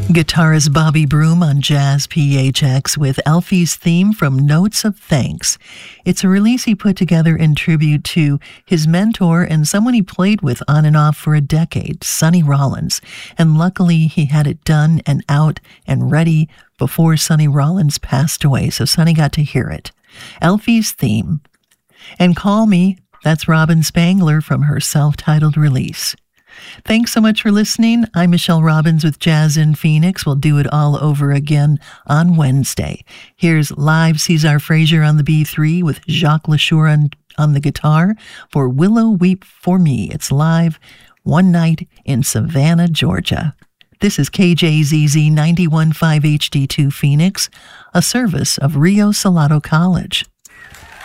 Guitarist Bobby Broom on Jazz PHX with Alfie's theme from Notes of Thanks. It's a release he put together in tribute to his mentor and someone he played with on and off for a decade, Sonny Rollins. And luckily he had it done and out and ready before Sonny Rollins passed away, so Sonny got to hear it. Alfie's theme. And Call Me, that's Robin Spangler from her self-titled release. Thanks so much for listening. I'm Michelle Robbins with Jazz in Phoenix. We'll do it all over again on Wednesday. Here's live Cesar Frazier on the B3 with Jacques LaSure on the guitar for Willow Weep for Me. It's live one night in Savannah, Georgia. This is KJZZ 91.5 HD2 Phoenix, a service of Rio Salado College.